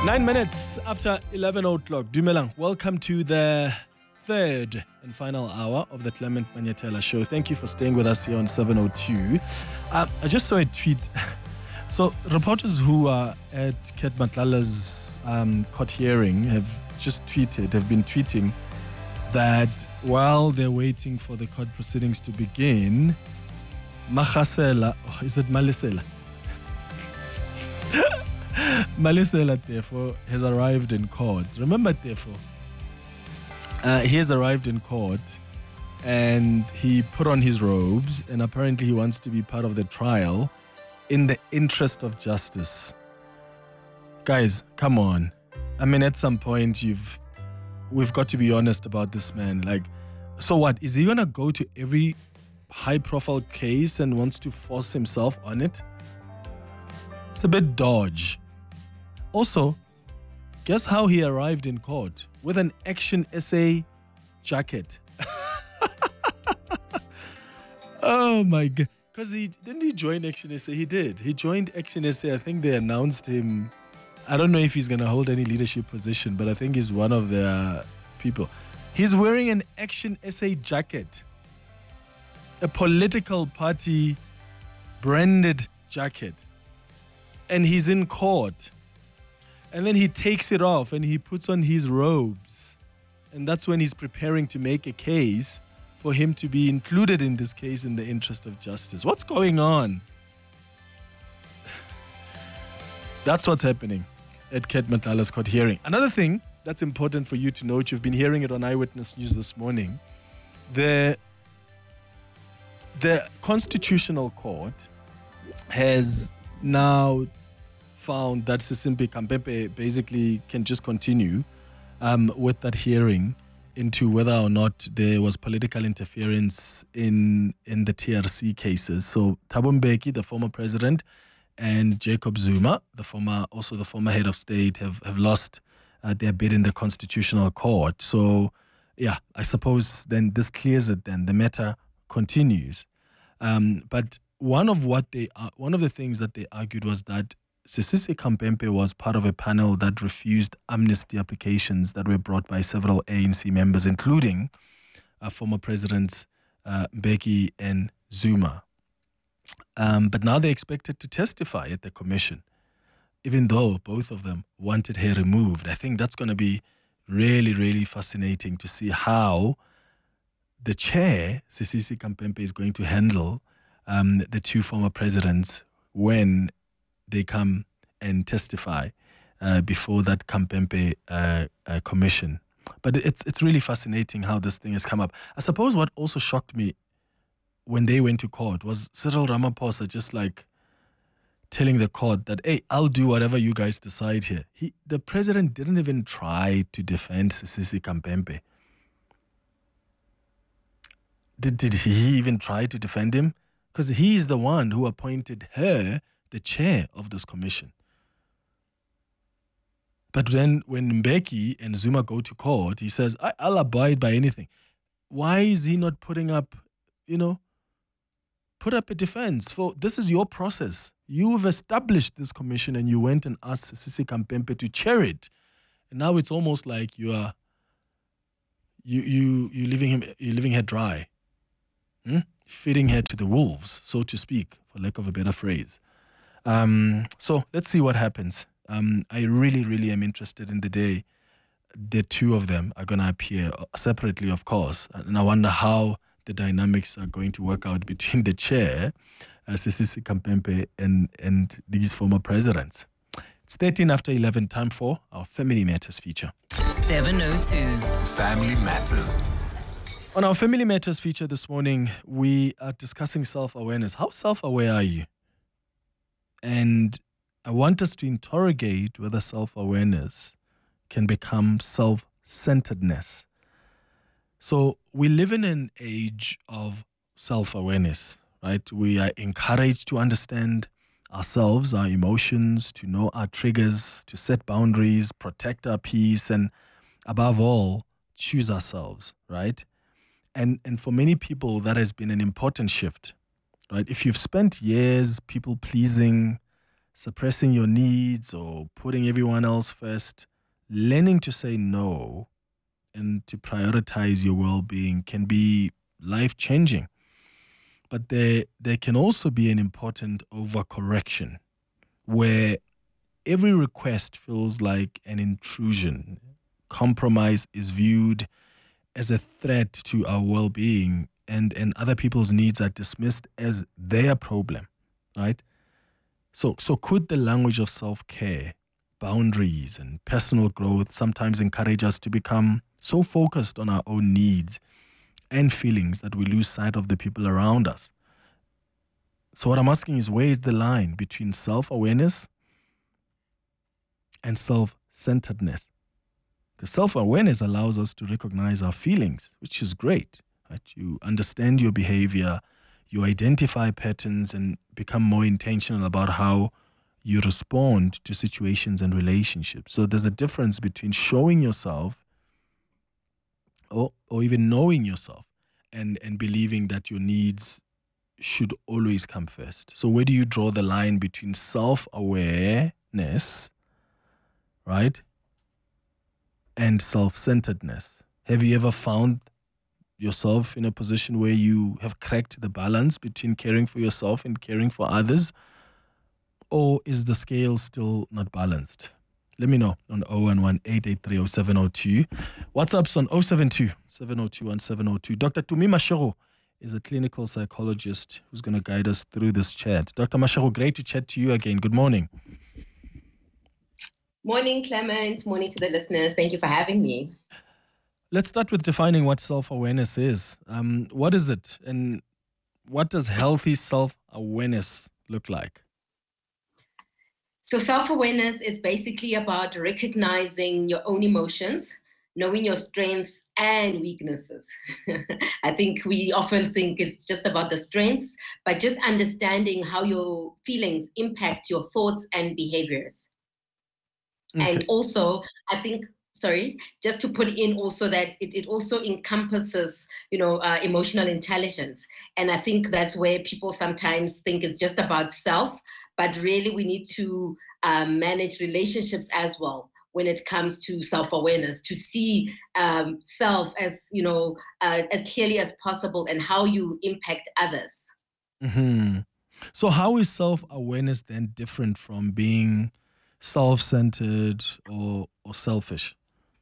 9 minutes after 11 o'clock. Dumelang, welcome to the third and final hour of the Clement Manyetela Show. Thank you for staying with us here on 702. I just saw a tweet. So reporters who are at Ket Matlala's court hearing have been tweeting that while they're waiting for the court proceedings to begin, Malisela, therefore, has arrived in court. Remember, therefore, he has arrived in court and he put on his robes and apparently he wants to be part of the trial in the interest of justice. Guys, come on. I mean, at some point, we've got to be honest about this man. Like, so what? Is he going to go to every high-profile case and wants to force himself on it? It's a bit dodge. Also, guess how he arrived in court? With an Action SA jacket. Oh my God. Because didn't he join Action SA? He did. He joined Action SA. I think they announced him. I don't know if he's going to hold any leadership position, but I think he's one of their people. He's wearing an Action SA jacket. A political party branded jacket. And he's in court. And then he takes it off and he puts on his robes. And that's when he's preparing to make a case for him to be included in this case in the interest of justice. What's going on? That's what's happening at Ket Matlala's court hearing. Another thing that's important for you to note, you've been hearing it on Eyewitness News this morning. The Constitutional Court has now found that Sisimbi Kampepe basically can just continue with that hearing into whether or not there was political interference in the TRC cases. So Thabo Mbeki, the former president, and Jacob Zuma, the former head of state, have lost their bid in the Constitutional Court. So yeah, I suppose then this clears it. Then the matter continues. But one of the things that they argued was that Sisisi Kampepe was part of a panel that refused amnesty applications that were brought by several ANC members, including former presidents Mbeki and Zuma. But now they're expected to testify at the commission, even though both of them wanted her removed. I think that's going to be really, really fascinating to see how the chair, Sisisi Kampepe, is going to handle the two former presidents when they come and testify before that Kampepe commission. But it's really fascinating how this thing has come up. I suppose what also shocked me when they went to court was Cyril Ramaphosa just like telling the court that, hey, I'll do whatever you guys decide here. The president didn't even try to defend Sisisi Kampepe. Did he even try to defend him? Because he is the one who appointed her the chair of this commission. But then when Mbeki and Zuma go to court, he says, I'll abide by anything. Why is he not put up a defense? For this is your process. You've established this commission and you went and asked Sisisi Kampepe to chair it. And now it's almost like you're leaving her dry. Feeding her to the wolves, so to speak, for lack of a better phrase. So let's see what happens. I really, really am interested in the day the two of them are going to appear separately, of course. And I wonder how the dynamics are going to work out between the chair, Sisisi Kampepe, and these former presidents. It's 13 after 11, time for our Family Matters feature. 702. Family Matters. On our Family Matters feature this morning, we are discussing self-awareness. How self-aware are you? And I want us to interrogate whether self-awareness can become self-centeredness. So we live in an age of self-awareness, right? We are encouraged to understand ourselves, our emotions, to know our triggers, to set boundaries, protect our peace, and above all, choose ourselves, right? And for many people, that has been an important shift, right? If you've spent years people-pleasing, suppressing your needs or putting everyone else first, learning to say no and to prioritize your well-being can be life-changing. But there can also be an important overcorrection where every request feels like an intrusion. Compromise is viewed as a threat to our well-being, and other people's needs are dismissed as their problem, right? So could the language of self-care, boundaries, and personal growth sometimes encourage us to become so focused on our own needs and feelings that we lose sight of the people around us? So what I'm asking is, where is the line between self-awareness and self-centeredness? Because self-awareness allows us to recognize our feelings, which is great, right? You understand your behavior, you identify patterns, and become more intentional about how you respond to situations and relationships. So there's a difference between showing yourself or even knowing yourself and believing that your needs should always come first. So where do you draw the line between self-awareness, right, and self-centeredness? Have you ever found yourself in a position where you have cracked the balance between caring for yourself and caring for others? Or is the scale still not balanced? Let me know on 011-883-0702. WhatsApp's on 072-702-1702. Dr. Tumi Mashego is a clinical psychologist who's going to guide us through this chat. Dr. Mashego, great to chat to you again. Good morning. Morning, Clement. Morning to the listeners. Thank you for having me. Let's start with defining what self-awareness is. What is it, and what does healthy self-awareness look like? So self-awareness is basically about recognizing your own emotions, knowing your strengths and weaknesses. I think we often think it's just about the strengths, but just understanding how your feelings impact your thoughts and behaviors. Okay. And also, I think, just to put in also that it also encompasses, emotional intelligence. And I think that's where people sometimes think it's just about self, but really we need to manage relationships as well when it comes to self-awareness, to see self as, as clearly as possible and how you impact others. Mm-hmm. So how is self-awareness then different from being self-centered or selfish?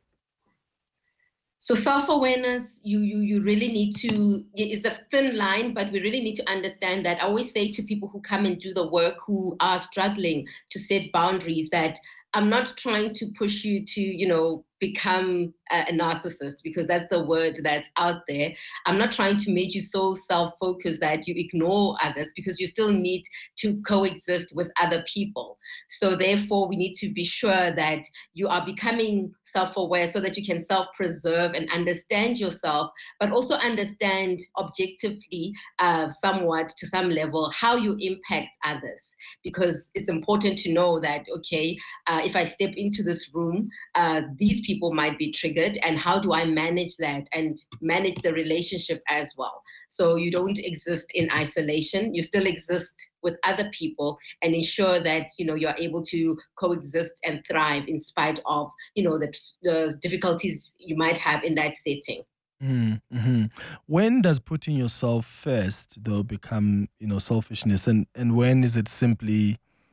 So self-awareness, you really need to, it's a thin line, but we really need to understand that. I always say to people who come and do the work, who are struggling to set boundaries, that I'm not trying to push you to, become a narcissist, because that's the word that's out there. I'm not trying to make you so self-focused that you ignore others, because you still need to coexist with other people. So therefore, we need to be sure that you are becoming self-aware so that you can self-preserve and understand yourself, but also understand objectively, somewhat to some level, how you impact others. Because it's important to know that, okay, if I step into this room, these people might be triggered, and how do I manage that and manage the relationship as well? So you don't exist in isolation, you still exist with other people, and ensure that you're able to coexist and thrive in spite of the difficulties you might have in that setting. Mm-hmm. When does putting yourself first though become selfishness, and when is it simply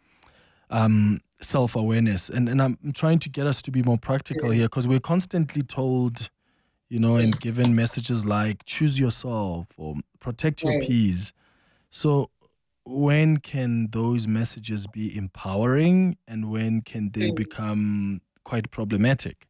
self-awareness? And I'm trying to get us to be more practical here, because we're constantly told, and given messages like choose yourself or protect your peace. So when can those messages be empowering, and when can they become quite problematic?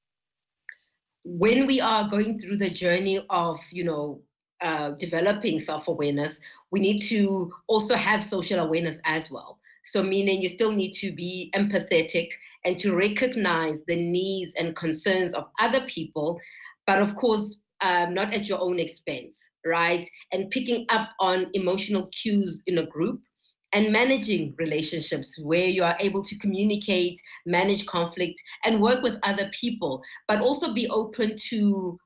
When we are going through the journey of, developing self-awareness, we need to also have social awareness as well. So meaning you still need to be empathetic and to recognize the needs and concerns of other people, but of course, not at your own expense, right? And picking up on emotional cues in a group, and managing relationships where you are able to communicate, manage conflict, and work with other people, but also be open to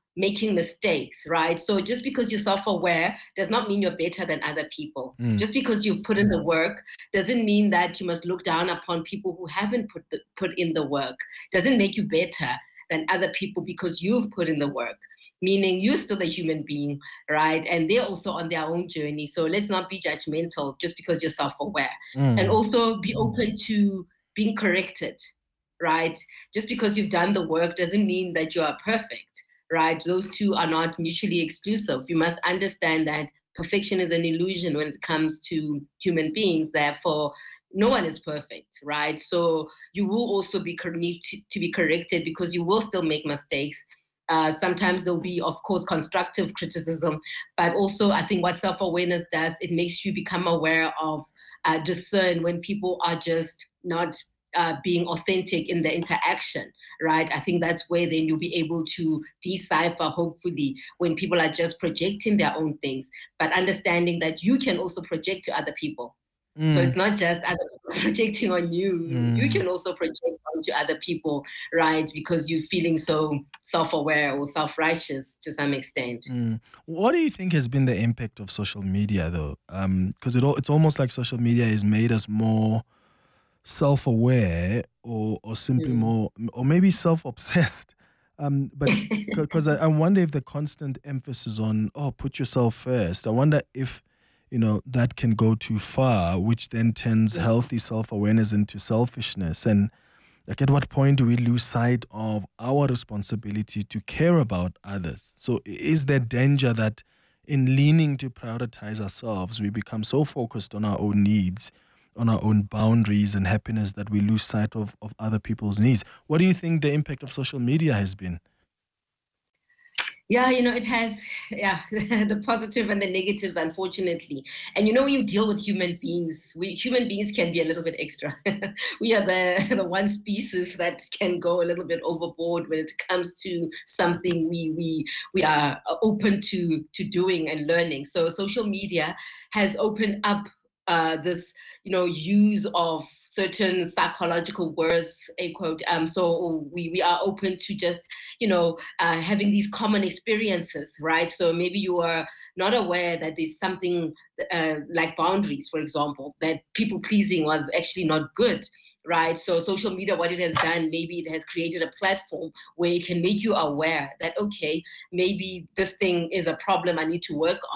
making mistakes, right? So just because you're self-aware does not mean you're better than other people. Just because you put in the work doesn't mean that you must look down upon people who haven't put in the work. Doesn't make you better than other people because you've put in the work. Meaning you're still a human being, right? And they're also on their own journey. So let's not be judgmental just because you're self-aware. And also be open to being corrected, right? Just because you've done the work doesn't mean that you are perfect, right? Those two are not mutually exclusive. You must understand that perfection is an illusion when it comes to human beings. Therefore, no one is perfect, right? So you will also need to be corrected because you will still make mistakes. Sometimes there'll be, of course, constructive criticism, but also I think what self-awareness does, it makes you become aware of, discern when people are just not being authentic in the interaction, right? I think that's where then you'll be able to decipher, hopefully, when people are just projecting their own things, but understanding that you can also project to other people. So it's not just other people projecting on you. You can also project onto other people, right? Because you're feeling so self-aware or self-righteous to some extent. What do you think has been the impact of social media, though? Because it's almost like social media has made us more self-aware or simply more, or maybe self-obsessed. But because I wonder if the constant emphasis on, put yourself first, I wonder if, that can go too far, which then turns healthy self-awareness into selfishness. And like, at what point do we lose sight of our responsibility to care about others? So is there danger that in leaning to prioritize ourselves, we become so focused on our own needs, on our own boundaries and happiness that we lose sight of other people's needs? What do you think the impact of social media has been? Yeah, it has, the positive and the negatives, unfortunately. And when you deal with human beings, human beings can be a little bit extra. We are the one species that can go a little bit overboard when it comes to something we are open to doing and learning. So social media has opened up this, use of certain psychological words, a quote. So we are open to just, having these common experiences, right? So maybe you are not aware that there's something like boundaries, for example, that people pleasing was actually not good. Right. So social media, what it has done, maybe it has created a platform where it can make you aware that, okay, maybe this thing is a problem I need to work